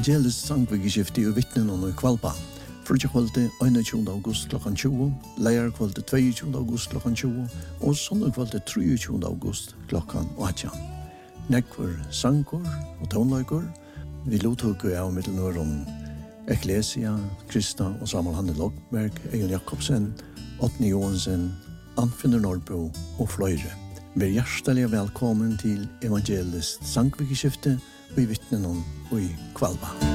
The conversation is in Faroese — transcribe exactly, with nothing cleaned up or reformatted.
Evangelisk sangvigeskifte i vittnen og i Kvalba. Frutja kvalitet einogtjúgunda august klokkan tjúgu, leir kvalitet tveiogtjúgunda august klokkan tjúgu, og sondag kvalitet treogtjúgunda august klokkan átjan. Nekkur sangur og tónleikur, vi lottoku av mittelnøren Ecclesia, Krista og Samuel Hanne Lokberg, Eion Jakobsen, Otni Johansen, Anfinner Norrbo og fløyre. Vær hjertelig velkommen til Evangelisk sangvigeskifte og i vittnen og i Kvalba.